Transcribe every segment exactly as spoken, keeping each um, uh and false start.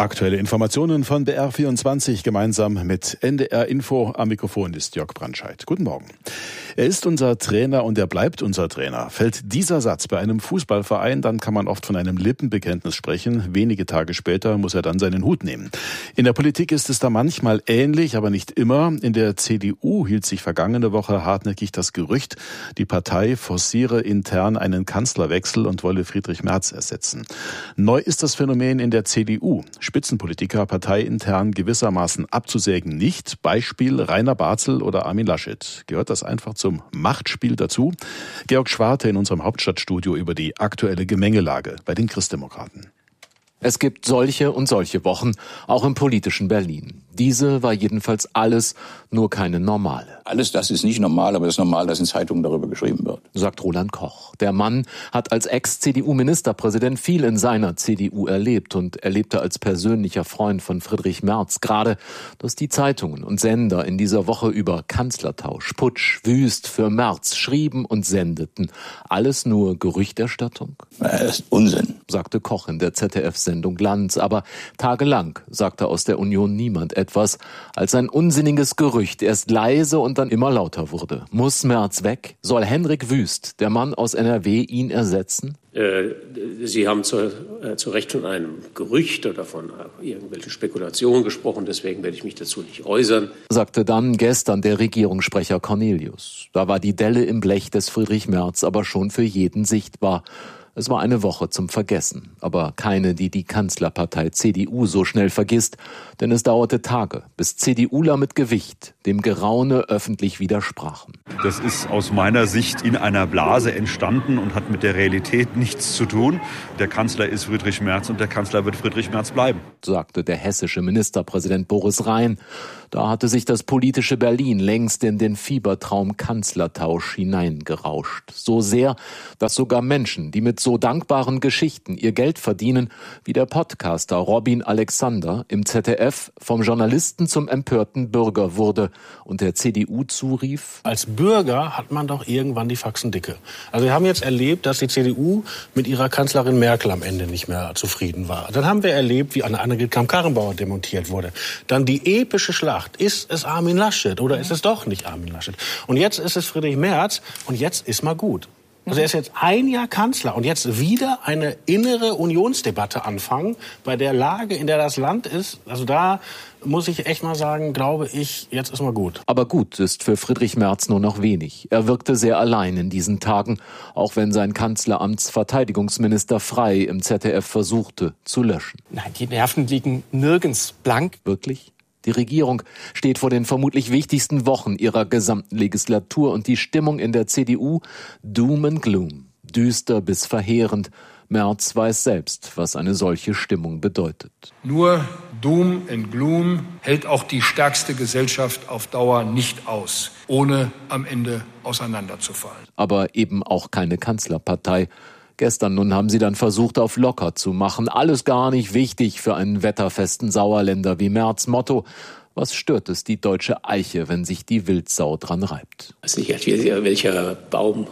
Aktuelle Informationen von B R vierundzwanzig gemeinsam mit N D R Info. Am Mikrofon ist Jörg Brandscheid. Guten Morgen. Er ist unser Trainer und er bleibt unser Trainer. Fällt dieser Satz bei einem Fußballverein, dann kann man oft von einem Lippenbekenntnis sprechen. Wenige Tage später muss er dann seinen Hut nehmen. In der Politik ist es da manchmal ähnlich, aber nicht immer. In der C D U hielt sich vergangene Woche hartnäckig das Gerücht, die Partei forciere intern einen Kanzlerwechsel und wolle Friedrich Merz ersetzen. Neu ist das Phänomen in der C D U. Spitzenpolitiker parteiintern gewissermaßen abzusägen nicht. Beispiel Rainer Barzel oder Armin Laschet. Gehört das einfach zum Machtspiel dazu? Georg Schwarte in unserem Hauptstadtstudio über die aktuelle Gemengelage bei den Christdemokraten. Es gibt solche und solche Wochen, auch im politischen Berlin. Diese war jedenfalls alles, nur keine normale. Alles das ist nicht normal, aber es ist normal, dass in Zeitungen darüber geschrieben wird, sagt Roland Koch. Der Mann hat als Ex-C D U-Ministerpräsident viel in seiner C D U erlebt und erlebte als persönlicher Freund von Friedrich Merz gerade, dass die Zeitungen und Sender in dieser Woche über Kanzlertausch, Putsch, Wüst für Merz schrieben und sendeten. Alles nur Gerüchterstattung? Das ist Unsinn, sagte Koch in der Z D F-Sendung Lanz. Aber tagelang sagte aus der Union niemand etwas, als ein unsinniges Gerücht erst leise und dann immer lauter wurde. Muss Merz weg? Soll Henrik Wüst, der Mann aus N R W, ihn ersetzen? Äh, Sie haben zu, äh, zu Recht von einem Gerücht oder von äh, irgendwelchen Spekulationen gesprochen, deswegen werde ich mich dazu nicht äußern, sagte dann gestern der Regierungssprecher Cornelius. Da war die Delle im Blech des Friedrich Merz aber schon für jeden sichtbar. Es war eine Woche zum Vergessen, aber keine, die die Kanzlerpartei C D U so schnell vergisst, denn es dauerte Tage, bis CDUler mit Gewicht dem Geraune öffentlich widersprachen. Das ist aus meiner Sicht in einer Blase entstanden und hat mit der Realität nichts zu tun. Der Kanzler ist Friedrich Merz und der Kanzler wird Friedrich Merz bleiben, sagte der hessische Ministerpräsident Boris Rhein. Da hatte sich das politische Berlin längst in den Fiebertraum Kanzlertausch hineingerauscht. So sehr, dass sogar Menschen, die mit so dankbaren Geschichten ihr Geld verdienen, wie der Podcaster Robin Alexander im Z D F vom Journalisten zum empörten Bürger wurde und der C D U zurief: Als Bürger hat man doch irgendwann die Faxen dicke. Also wir haben jetzt erlebt, dass die C D U mit ihrer Kanzlerin Merkel am Ende nicht mehr zufrieden war. Dann haben wir erlebt, wie Annegret Kramp-Karrenbauer demontiert wurde. Dann die epische Schlacht. Ist es Armin Laschet oder ist es doch nicht Armin Laschet? Und jetzt ist es Friedrich Merz und jetzt ist mal gut. Also er ist jetzt ein Jahr Kanzler und jetzt wieder eine innere Unionsdebatte anfangen, bei der Lage, in der das Land ist. Also da muss ich echt mal sagen, glaube ich, jetzt ist mal gut. Aber gut ist für Friedrich Merz nur noch wenig. Er wirkte sehr allein in diesen Tagen, auch wenn sein Kanzleramtsverteidigungsminister Frey im Z D F versuchte zu löschen. Nein, die Nerven liegen nirgends blank. Wirklich? Die Regierung steht vor den vermutlich wichtigsten Wochen ihrer gesamten Legislatur und die Stimmung in der C D U Doom and Gloom, düster bis verheerend. Merz weiß selbst, was eine solche Stimmung bedeutet. Nur Doom and Gloom hält auch die stärkste Gesellschaft auf Dauer nicht aus, ohne am Ende auseinanderzufallen. Aber eben auch keine Kanzlerpartei. Gestern nun haben sie dann versucht, auf locker zu machen. Alles gar nicht wichtig für einen wetterfesten Sauerländer wie Merz. Motto: Was stört es die deutsche Eiche, wenn sich die Wildsau dran reibt? Ich weiß nicht, welcher Baumart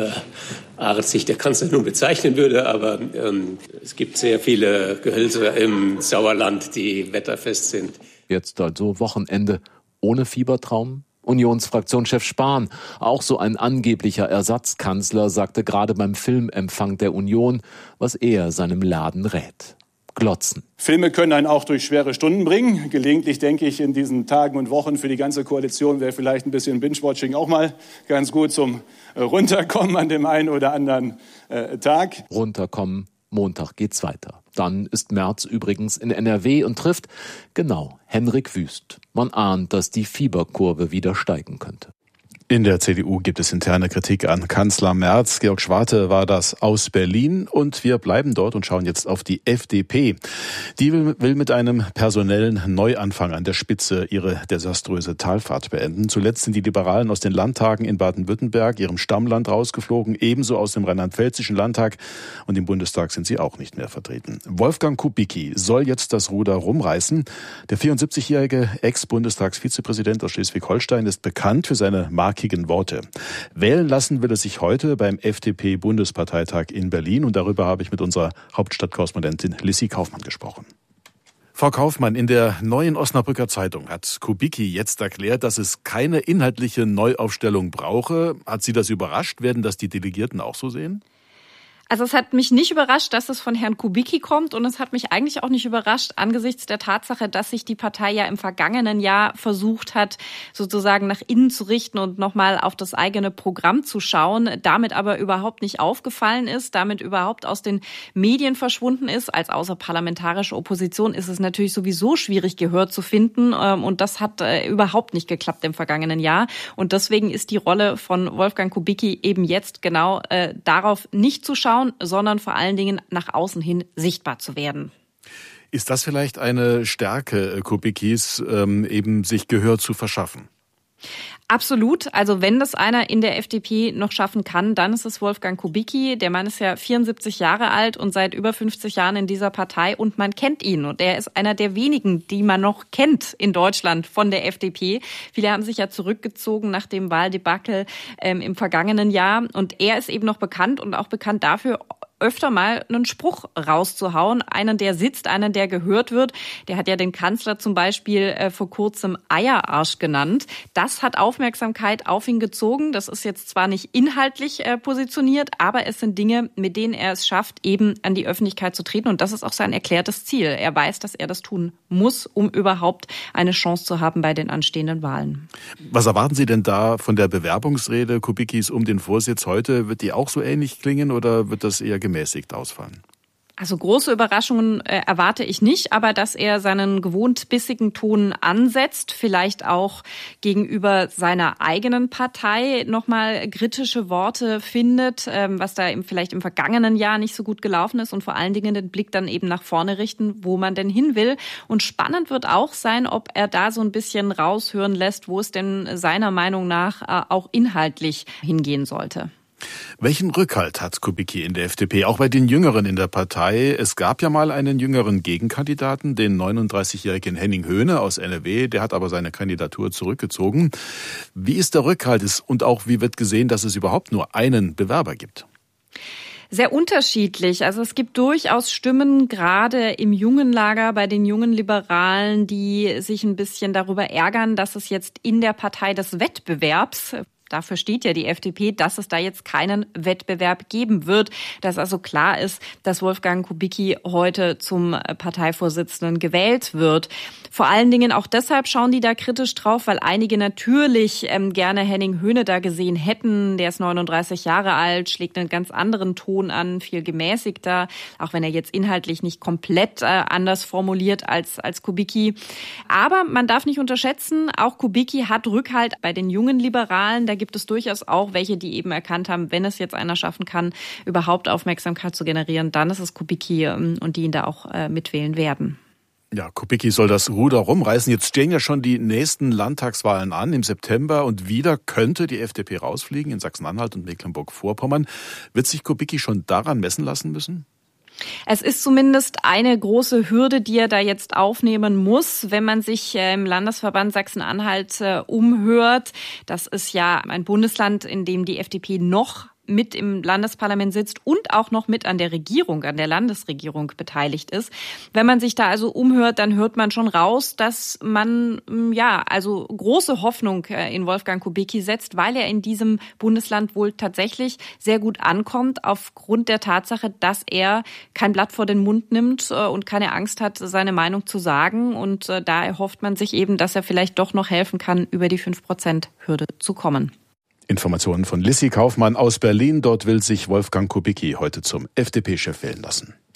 äh, sich der Kanzler nun bezeichnen würde, aber ähm, es gibt sehr viele Gehölze im Sauerland, die wetterfest sind. Jetzt also Wochenende ohne Fiebertraum? Unionsfraktionschef Spahn, auch so ein angeblicher Ersatzkanzler, sagte gerade beim Filmempfang der Union, was er seinem Laden rät: Glotzen. Filme können einen auch durch schwere Stunden bringen. Gelegentlich denke ich, in diesen Tagen und Wochen für die ganze Koalition wäre vielleicht ein bisschen Binge-Watching auch mal ganz gut zum Runterkommen an dem einen oder anderen äh, Tag. Runterkommen. Montag geht's weiter. Dann ist Merz übrigens in N R W und trifft, genau, Henrik Wüst. Man ahnt, dass die Fieberkurve wieder steigen könnte. In der C D U gibt es interne Kritik an Kanzler Merz. Georg Schwarte war das aus Berlin und wir bleiben dort und schauen jetzt auf die F D P. Die will, will mit einem personellen Neuanfang an der Spitze ihre desaströse Talfahrt beenden. Zuletzt sind die Liberalen aus den Landtagen in Baden-Württemberg, ihrem Stammland, rausgeflogen, ebenso aus dem Rheinland-Pfälzischen Landtag, und im Bundestag sind sie auch nicht mehr vertreten. Wolfgang Kubicki soll jetzt das Ruder rumreißen. Der vierundsiebzigjährige Ex-Bundestagsvizepräsident aus Schleswig-Holstein ist bekannt für seine markigen Worte. Wählen lassen will er sich heute beim F D P-Bundesparteitag in Berlin und darüber habe ich mit unserer Hauptstadtkorrespondentin Lissy Kaufmann gesprochen. Frau Kaufmann, in der Neuen Osnabrücker Zeitung hat Kubicki jetzt erklärt, dass es keine inhaltliche Neuaufstellung brauche. Hat Sie das überrascht? Werden das die Delegierten auch so sehen? Also es hat mich nicht überrascht, dass es von Herrn Kubicki kommt, und es hat mich eigentlich auch nicht überrascht angesichts der Tatsache, dass sich die Partei ja im vergangenen Jahr versucht hat, sozusagen nach innen zu richten und nochmal auf das eigene Programm zu schauen, damit aber überhaupt nicht aufgefallen ist, damit überhaupt aus den Medien verschwunden ist. Als außerparlamentarische Opposition ist es natürlich sowieso schwierig, Gehör zu finden, und das hat überhaupt nicht geklappt im vergangenen Jahr. Und deswegen ist die Rolle von Wolfgang Kubicki eben jetzt genau äh, darauf nicht zu schauen, sondern vor allen Dingen nach außen hin sichtbar zu werden. Ist das vielleicht eine Stärke Kubickis, ähm, eben sich Gehör zu verschaffen? Absolut. Also wenn das einer in der F D P noch schaffen kann, dann ist es Wolfgang Kubicki. Der Mann ist ja vierundsiebzig Jahre alt und seit über fünfzig Jahren in dieser Partei, und man kennt ihn. Und er ist einer der wenigen, die man noch kennt in Deutschland von der F D P. Viele haben sich ja zurückgezogen nach dem Wahldebakel ähm, im vergangenen Jahr. Und er ist eben noch bekannt und auch bekannt dafür, öfter mal einen Spruch rauszuhauen. Einen, der sitzt, einen, der gehört wird. Der hat ja den Kanzler zum Beispiel äh, vor kurzem Eierarsch genannt. Das hat Aufmerksamkeit auf ihn gezogen. Das ist jetzt zwar nicht inhaltlich äh, positioniert, aber es sind Dinge, mit denen er es schafft, eben an die Öffentlichkeit zu treten. Und das ist auch sein erklärtes Ziel. Er weiß, dass er das tun muss, um überhaupt eine Chance zu haben bei den anstehenden Wahlen. Was erwarten Sie denn da von der Bewerbungsrede Kubickis um den Vorsitz heute? Wird die auch so ähnlich klingen oder wird das eher gemäßigt ausfallen? Also große Überraschungen äh, erwarte ich nicht, aber dass er seinen gewohnt bissigen Ton ansetzt, vielleicht auch gegenüber seiner eigenen Partei nochmal kritische Worte findet, ähm, was da im, vielleicht im vergangenen Jahr nicht so gut gelaufen ist, und vor allen Dingen den Blick dann eben nach vorne richten, wo man denn hin will. Und spannend wird auch sein, ob er da so ein bisschen raushören lässt, wo es denn seiner Meinung nach äh, auch inhaltlich hingehen sollte. Welchen Rückhalt hat Kubicki in der F D P, auch bei den Jüngeren in der Partei? Es gab ja mal einen jüngeren Gegenkandidaten, den neununddreißigjährigen Henning Höhne aus N R W, der hat aber seine Kandidatur zurückgezogen. Wie ist der Rückhalt und auch wie wird gesehen, dass es überhaupt nur einen Bewerber gibt? Sehr unterschiedlich. Also es gibt durchaus Stimmen, gerade im jungen Lager, bei den jungen Liberalen, die sich ein bisschen darüber ärgern, dass es jetzt in der Partei des Wettbewerbs, dafür steht ja die F D P, dass es da jetzt keinen Wettbewerb geben wird, dass also klar ist, dass Wolfgang Kubicki heute zum Parteivorsitzenden gewählt wird. Vor allen Dingen auch deshalb schauen die da kritisch drauf, weil einige natürlich ähm, gerne Henning Höhne da gesehen hätten. Der ist neununddreißig Jahre alt, schlägt einen ganz anderen Ton an, viel gemäßigter, auch wenn er jetzt inhaltlich nicht komplett äh, anders formuliert als, als Kubicki. Aber man darf nicht unterschätzen, auch Kubicki hat Rückhalt bei den jungen Liberalen. Da gibt es durchaus auch welche, die eben erkannt haben, wenn es jetzt einer schaffen kann, überhaupt Aufmerksamkeit zu generieren, dann ist es Kubicki und die ihn da auch äh, mitwählen werden. Ja, Kubicki soll das Ruder rumreißen. Jetzt stehen ja schon die nächsten Landtagswahlen an im September und wieder könnte die F D P rausfliegen in Sachsen-Anhalt und Mecklenburg-Vorpommern. Wird sich Kubicki schon daran messen lassen müssen? Es ist zumindest eine große Hürde, die er da jetzt aufnehmen muss, wenn man sich im Landesverband Sachsen-Anhalt umhört. Das ist ja ein Bundesland, in dem die F D P noch mit im Landesparlament sitzt und auch noch mit an der Regierung, an der Landesregierung beteiligt ist. Wenn man sich da also umhört, dann hört man schon raus, dass man ja also große Hoffnung in Wolfgang Kubicki setzt, weil er in diesem Bundesland wohl tatsächlich sehr gut ankommt, aufgrund der Tatsache, dass er kein Blatt vor den Mund nimmt und keine Angst hat, seine Meinung zu sagen. Und da erhofft man sich eben, dass er vielleicht doch noch helfen kann, über die fünf Prozent Hürde zu kommen. Informationen von Lissy Kaufmann aus Berlin. Dort will sich Wolfgang Kubicki heute zum F D P-Chef wählen lassen.